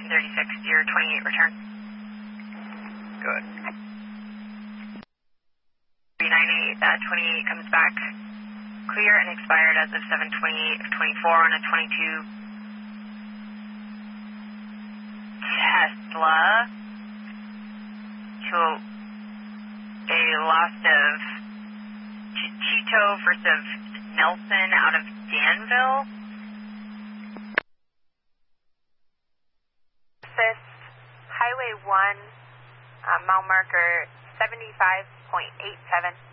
1036, your 28 return. Good. 398, that 28 comes back clear and expired as of 7/28 of 24 on a 22 Tesla to a loss of Chichito versus Nelson out of Danville. Assist Highway 1, mile marker 75.87.